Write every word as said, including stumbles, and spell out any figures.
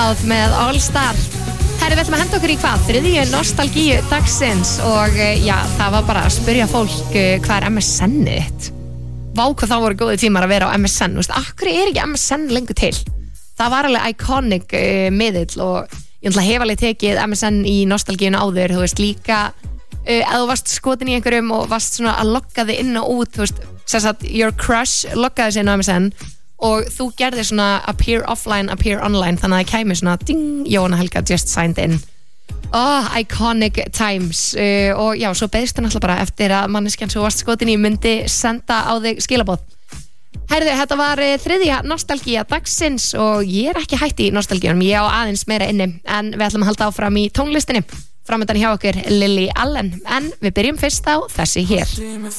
Mouth með All Star. Herri, við ætlum að henda okkur í hvað? Þriðju nostalgíu dagsins og já, það var bara að spyrja fólk hvað er M S N-ið þitt? Vá, hvað þá voru góði tímar að vera á M S N, þú veist, akkur er ekki M S N lengur til? Það var alveg iconic uh, miðill og ég ætla að hef alveg tekið M S N í nostalgíuna áður, þú veist, líka uh, að þú varst skotin í einhverjum og varst svona að logga þig inn og út, þú veist, sem sagt, your crush loggaði sig inn á M S N og þú gerðir svona appear offline, appear online, þannig að það kæmi svona ding, Jóhanna Helga just signed in. Oh, iconic times uh, og já, svo beðist það náttúrulega bara eftir að manneskjan sem varst skotin í myndi senda á þig skilaboð. Herðu, þetta var uh, þriðja nostalgía dagsins og ég er ekki hætt í nostalgíunum, ég á aðeins meira inni, en við ætlum að halda áfram í tónlistinni. Framöndan hjá okkur Lily Allen, en við byrjum fyrst á þessi hér.